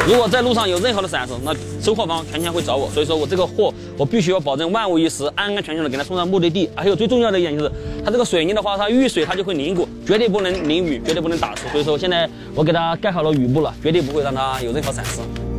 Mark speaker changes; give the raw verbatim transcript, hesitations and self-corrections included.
Speaker 1: 如果在路上有任何的闪失，那收货方全权会找我。所以说我这个货我必须要保证万无一失，安安全全的给它送到目的地。还有最重要的一点就是，它这个水泥的话，它遇水它就会凝固，绝对不能淋雨，绝对不能打湿。所以说现在我给它盖好了雨布了，绝对不会让它有任何闪失。